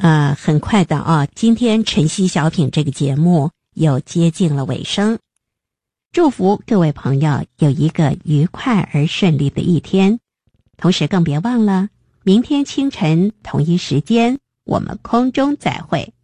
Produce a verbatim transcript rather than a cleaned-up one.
呃，很快的啊，今天晨曦小品这个节目又接近了尾声。祝福各位朋友有一个愉快而顺利的一天，同时更别忘了，明天清晨同一时间我们空中再会。